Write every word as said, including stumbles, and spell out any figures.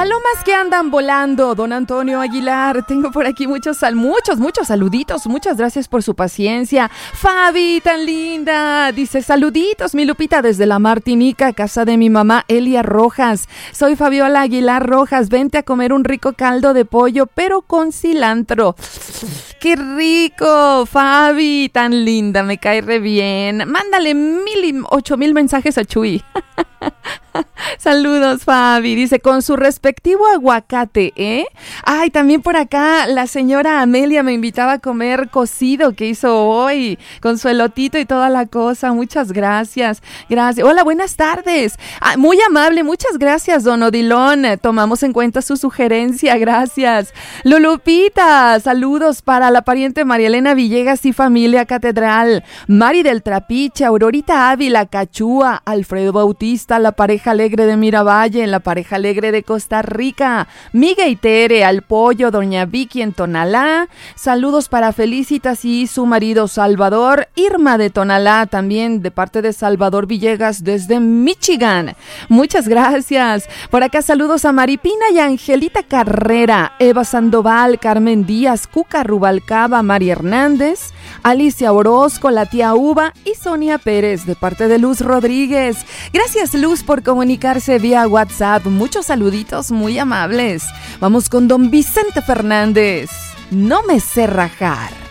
Palomas que andan volando, don Antonio Aguilar. Tengo por aquí muchos, sal, muchos, muchos saluditos. Muchas gracias por su paciencia. Fabi, tan linda. Dice, saluditos, mi Lupita, desde la Martinica, casa de mi mamá Elia Rojas. Soy Fabiola Aguilar Rojas. Vente a comer un rico caldo de pollo, pero con cilantro. ¡Qué rico! Fabi, tan linda, me cae re bien. Mándale mil y ocho mil mensajes a Chuy. Saludos, Fabi. Dice, con su respectivo aguacate, ¿eh? Ay, también por acá la señora Amelia me invitaba a comer cocido que hizo hoy, con su elotito y toda la cosa. Muchas gracias. Gracias. Hola, buenas tardes. Ah, muy amable, muchas gracias, don Odilón. Tomamos en cuenta su sugerencia, gracias. Lulupita, saludos para la pariente María Elena Villegas y familia Catedral. Mari del Trapiche, Aurorita Ávila, Cachúa, Alfredo Bautista, la pareja alegre de Miravalle, la pareja alegre de Costa Rica, Miga y Tere, al pollo, doña Vicky en Tonalá, saludos para Felicitas y su marido Salvador, Irma de Tonalá, también de parte de Salvador Villegas desde Michigan, muchas gracias. Por acá saludos a Maripina y Angelita Carrera, Eva Sandoval, Carmen Díaz, Cuca Rubalcaba, María Hernández, Alicia Orozco, la tía Uva y Sonia Pérez de parte de Luz Rodríguez. Gracias, Luz, por comunicarse vía WhatsApp. Muchos saluditos muy amables. Vamos con don Vicente Fernández. No me sé rajar.